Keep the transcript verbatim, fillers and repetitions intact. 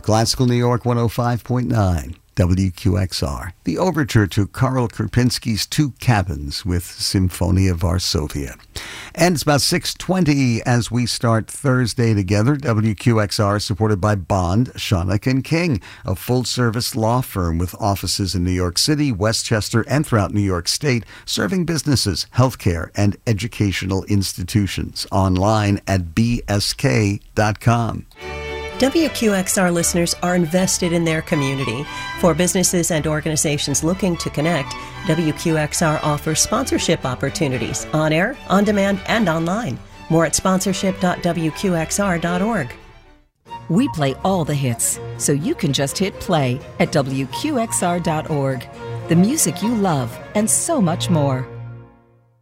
Classical New York one oh five point nine. W Q X R, the overture to Karl Krupinski's Two Cabins with Symphonia Varsovia. And it's about six twenty as we start Thursday together. W Q X R supported by Bond, Shawnick and King, a full-service law firm with offices in New York City, Westchester, and throughout New York State, serving businesses, healthcare, and educational institutions. Online at b s k dot com. W Q X R listeners are invested in their community. For businesses and organizations looking to connect, W Q X R offers sponsorship opportunities on air, on demand, and online. More at sponsorship dot w q x r dot org. We play all the hits, so you can just hit play at w q x r dot org. The music you love and so much more.